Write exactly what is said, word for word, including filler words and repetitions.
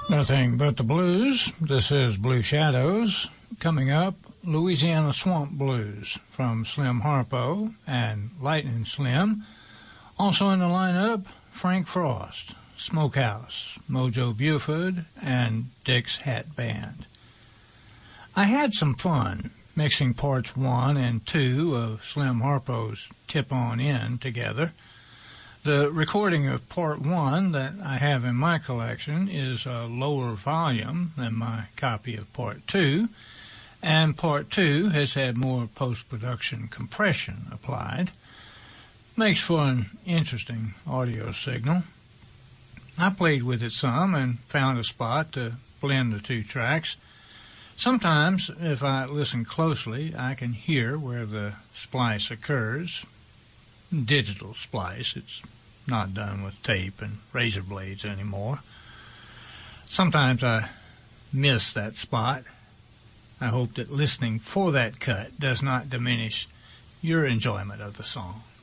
Nothing but the blues. This is Blue Shadows. Coming up, Louisiana Swamp Blues from Slim Harpo and Lightning Slim. Also in the lineup, Frank Frost, Smokehouse, Mojo Buford, and Dick's Hat Band. I had some fun mixing parts one and two of Slim Harpo's Tip On In together. The recording of part one that I have in my collection is a lower volume than my copy of part two, and part two has had more post-production compression applied. Makes for an interesting audio signal. I played with it some and found a spot to blend the two tracks. Sometimes, if I listen closely, I can hear where the splice occurs. Digital splice. It's not done with tape and razor blades anymore. Sometimes I miss that spot. I hope that listening for that cut does not diminish your enjoyment of the song.